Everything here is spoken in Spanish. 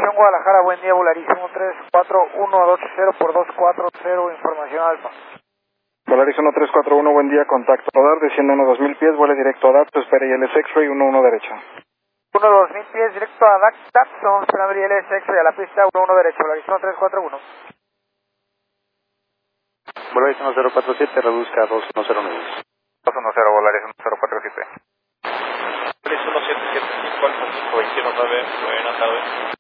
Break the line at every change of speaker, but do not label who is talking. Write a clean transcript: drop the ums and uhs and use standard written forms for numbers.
Aviación Guadalajara, buen día, Volaris 134180 por 240, información alfa.
Volaris 1341, buen día, contacto radar, desciende 2000 pies, vuele directo a DAT, espere ILS X-Ray 11 derecha.
2000 pies, directo a DAT, estamos esperando el ILS X-Ray a la pista 11 derecha, Volaris 1341.
Volaris 1047, reduzca a 2109.
210, Volaris 1047.
Volaris 1775, Alfa 5, 219, buenas tardes.